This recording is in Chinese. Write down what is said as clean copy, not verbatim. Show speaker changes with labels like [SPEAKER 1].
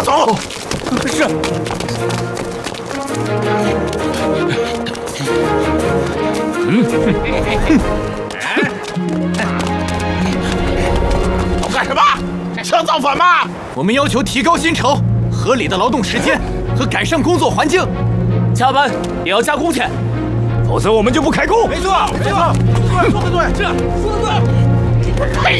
[SPEAKER 1] 马走。
[SPEAKER 2] 是。
[SPEAKER 1] 要干什么？想造反吗？
[SPEAKER 2] 我们要求提高薪酬、合理的劳动时间和改善工作环境，
[SPEAKER 3] 加班也要加工钱，否则我们就不开工。
[SPEAKER 1] 没错，没错，说的对，这说的对。嘿。